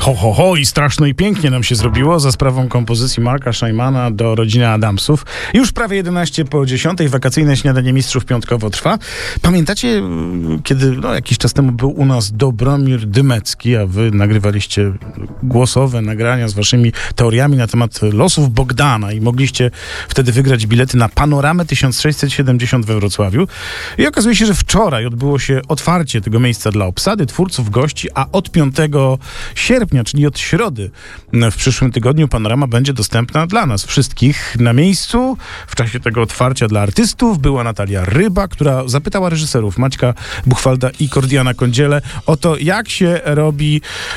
I straszno i pięknie nam się zrobiło za sprawą kompozycji Marka Szajmana do Rodziny Adamsów. Już prawie 11:10, wakacyjne śniadanie mistrzów piątkowo trwa. Pamiętacie, kiedy jakiś czas temu był u nas Dobromir Dymecki, a wy nagrywaliście głosowe nagrania z waszymi teoriami na temat losów Bogdana i mogliście wtedy wygrać bilety na Panoramę 1670 we Wrocławiu. I okazuje się, że wczoraj odbyło się otwarcie tego miejsca dla obsady, twórców, gości, a od 5 sierpnia, czyli od środy w przyszłym tygodniu, Panorama będzie dostępna dla nas wszystkich. Na miejscu w czasie tego otwarcia dla artystów była Natalia Ryba, która zapytała reżyserów Maćka Buchwalda i Kordiana Kądzielę o to, jak się robi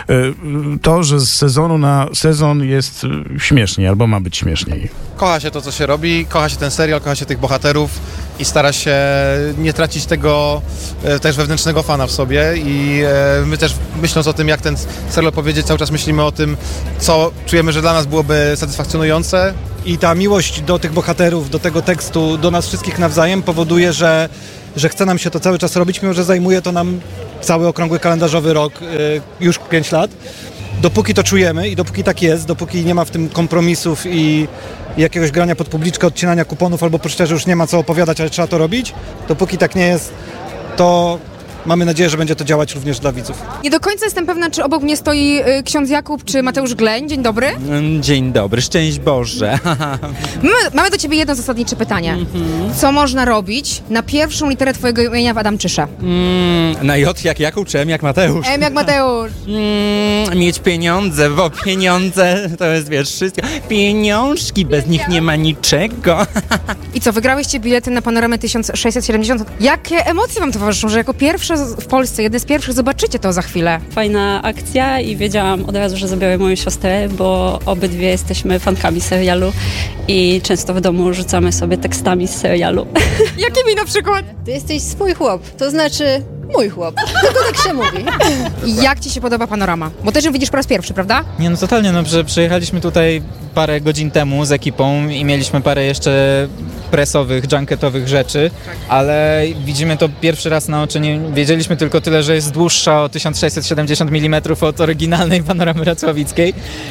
to, że z sezonu na sezon jest śmieszniej, albo ma być śmieszniej. Kocha się to, co się robi, kocha się ten serial, kocha się tych bohaterów i stara się nie tracić tego też wewnętrznego fana w sobie i my też, myśląc o tym, jak ten serial powiedzieć, cały czas myślimy o tym, co czujemy, że dla nas byłoby satysfakcjonujące. I ta miłość do tych bohaterów, do tego tekstu, do nas wszystkich nawzajem powoduje, że chce nam się to cały czas robić, mimo że zajmuje to nam cały okrągły kalendarzowy rok, już 5 lat. Dopóki to czujemy i dopóki tak jest, dopóki nie ma w tym kompromisów i jakiegoś grania pod publiczkę, odcinania kuponów albo poczucia, że już nie ma co opowiadać, ale trzeba to robić, dopóki tak nie jest, to mamy nadzieję, że będzie to działać również dla widzów. Nie do końca jestem pewna, czy obok mnie stoi ksiądz Jakub, czy Mateusz Gleń. Dzień dobry. Dzień dobry, szczęść Boże. Mamy do ciebie jedno zasadnicze pytanie. Co można robić na pierwszą literę twojego imienia w Adamczysze? Na J jak Jakub, czy M jak Mateusz? M jak Mateusz. Mieć pieniądze, bo pieniądze to jest, wiesz, wszystko. Pieniążki, bez nich nie ma niczego. I co, wygrałyście bilety na Panoramę 1670? Jakie emocje wam towarzyszą, że jako pierwsze w Polsce, jedne z pierwszych, zobaczycie to za chwilę? Fajna akcja i wiedziałam od razu, że zabiorę moją siostrę, bo obydwie jesteśmy fankami serialu i często w domu rzucamy sobie tekstami z serialu. Jakimi na przykład? Ty jesteś swój chłop, to znaczy mój chłop. Tylko tak się mówi. Jak ci się podoba Panorama? Bo też ją widzisz po raz pierwszy, prawda? Nie, no totalnie, przyjechaliśmy tutaj parę godzin temu z ekipą i mieliśmy parę jeszcze presowych, junketowych rzeczy, ale widzimy to pierwszy raz na oczy. Nie wiedzieliśmy tylko tyle, że jest dłuższa o 1670 mm od oryginalnej Panoramy Racławickiej,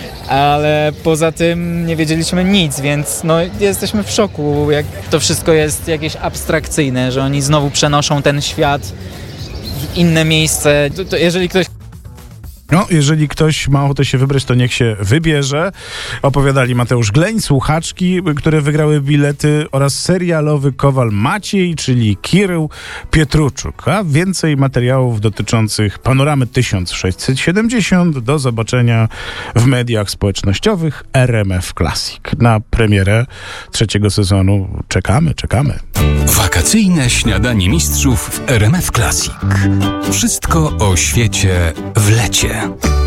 ale poza tym nie wiedzieliśmy nic, więc jesteśmy w szoku, jak to wszystko jest jakieś abstrakcyjne, że oni znowu przenoszą ten świat w inne miejsce. To jeżeli ktoś ma ochotę się wybrać, to niech się wybierze. Opowiadali Mateusz Gleń, słuchaczki, które wygrały bilety, oraz serialowy Kowal Maciej, czyli Kirył Pietruczuk. A więcej materiałów dotyczących Panoramy 1670 do zobaczenia w mediach społecznościowych RMF Classic. Na premierę 3. sezonu czekamy. Wakacyjne śniadanie mistrzów w RMF Classic. Wszystko o świecie w lecie.